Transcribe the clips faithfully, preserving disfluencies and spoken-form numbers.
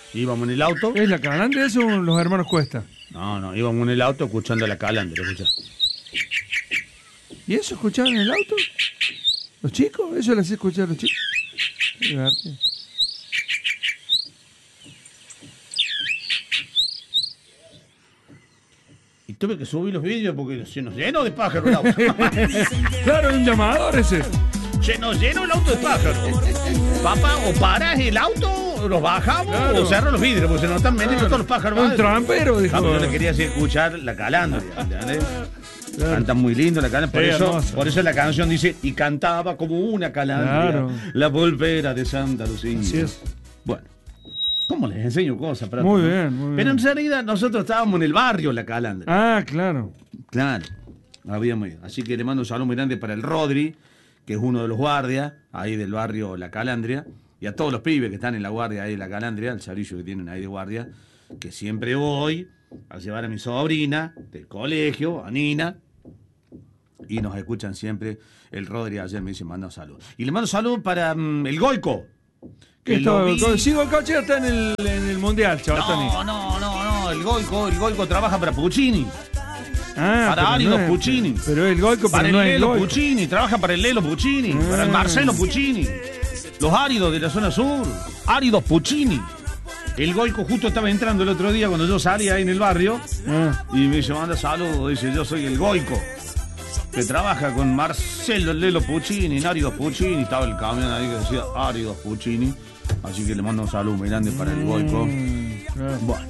Íbamos en el auto. ¿Es la Calandria eso o los hermanos Cuesta? No, no, íbamos en el auto escuchando la Calandria, escucha. ¿Y eso escuchaban en el auto? ¿Los chicos? ¿Eso lo hacía escuchar a los chicos? Qué arte. Y tuve que subir los vídeos porque se nos llenó de pájaros el auto. Claro, un llamador ese. Se nos llenó el auto de pájaros. Papá, o parás el auto, los bajamos, claro, o cerramos los vidrios, porque se nos están metiendo todos los pájaros. Un trampero, dijo. Yo le quería hacer escuchar la Calandria, ¿entendés? Claro. Cantan muy lindo la Calandria, por sí, eso, hermoso. Por eso la canción dice, y cantaba como una Calandria, claro, la volpera de Santa Lucía. Así es. Bueno, ¿cómo les enseño cosas? Prato, muy ¿no? bien, muy bien. Pero en realidad nosotros estábamos en el barrio La Calandria. Ah, claro. Claro, habíamos ido. Así que le mando un saludo muy grande para el Rodri, que es uno de los guardias, ahí del barrio La Calandria, y a todos los pibes que están en la guardia ahí de La Calandria, el servicio que tienen ahí de guardia, que siempre voy a llevar a mi sobrina del colegio, a Nina, y nos escuchan siempre. El Rodri ayer me dice, manda un saludo. Y le mando un saludo para um, el Goico. ¿Qué está? Vi... Sí, Goico está en el, en el Mundial, chaval. No, no, no, no, el Goico, el Goico trabaja para Puccini. Ah, para Árido no Puccini. Pero el Goico, para pero el no Lelo es el Puccini, trabaja para el Lelo Puccini, ah. para el Marcelo Puccini. Los áridos de la zona sur, áridos Puccini. El Goico justo estaba entrando el otro día cuando yo salí ahí en el barrio, ah. y me dice, manda saludos, dice, yo soy el Goico, que trabaja con Marcelo el Lelo Puccini, en Áridos Puccini, estaba el camión ahí que decía Áridos Puccini, así que le mando un saludo muy grande para el Goico. Ah. Bueno,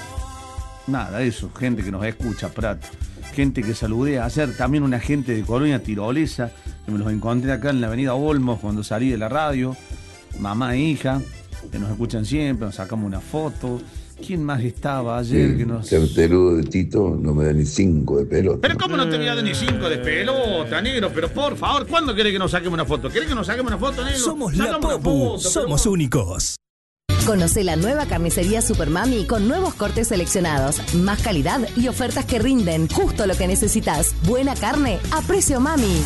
nada, eso, gente que nos escucha, Prat. Gente que saludé ayer, también una gente de Colonia Tirolesa, que me los encontré acá en la avenida Olmos cuando salí de la radio, mamá e hija, que nos escuchan siempre, nos sacamos una foto. ¿Quién más estaba ayer? Sí, que nos... Certerudo de Tito no me da ni cinco de pelota. Pero ¿cómo no te voy a dar ni cinco de pelota, negro? Pero por favor, ¿cuándo querés que nos saquemos una foto? ¿Querés que nos saquemos una foto, negro? Somos la Popu, somos pero... únicos. Conoce la nueva carnicería Supermami con nuevos cortes seleccionados, más calidad y ofertas que rinden justo lo que necesitas. Buena carne a precio mami.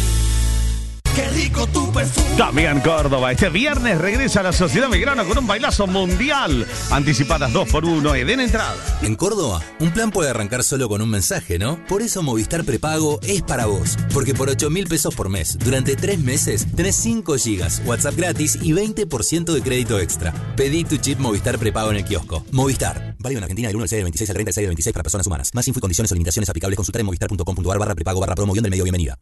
¡Qué rico tu perfume! Damián Córdoba, este viernes regresa a la Sociedad Belgrano con un bailazo mundial. Anticipadas dos por uno, Eden entrada. En Córdoba, un plan puede arrancar solo con un mensaje, ¿no? Por eso Movistar Prepago es para vos. Porque por ocho mil pesos por mes, durante tres meses, tenés cinco gigas, WhatsApp gratis y veinte por ciento de crédito extra. Pedí tu chip Movistar Prepago en el kiosco. Movistar. Válido en Argentina del uno del seis del veintiséis al treinta del seis del veintiséis para personas humanas. Más info y condiciones o limitaciones aplicables consultar en movistar punto com punto ar barra prepago barra promoción del medio bienvenida.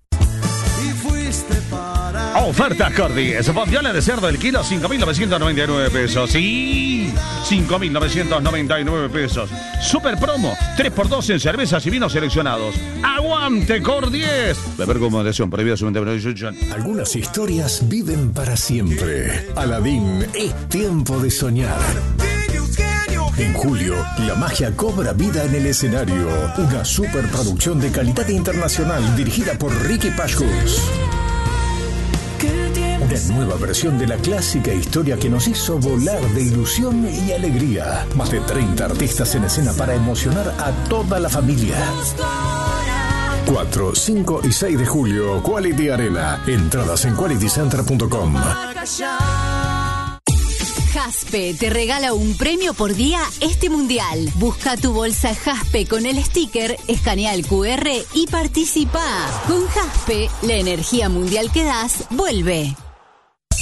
Ofertas Cordis, bondiola de cerdo el kilo, cinco mil novecientos noventa y nueve pesos. Sí, cinco mil novecientos noventa y nueve pesos. Super promo, tres por dos en cervezas y vinos seleccionados. ¡Aguante Cordies! Beber con moderación, prohibida su venta. Algunas historias viven para siempre. Aladín, es tiempo de soñar. En julio, la magia cobra vida en el escenario. Una superproducción de calidad internacional dirigida por Ricky Pashkus. Una nueva versión de la clásica historia que nos hizo volar de ilusión y alegría. Más de treinta artistas en escena para emocionar a toda la familia. cuatro, cinco y seis de julio, Quality Arena. Entradas en quality center punto com. Jaspe te regala un premio por día este mundial. Busca tu bolsa Jaspe con el sticker, escanea el cu erre y participa. Con Jaspe, la energía mundial que das vuelve.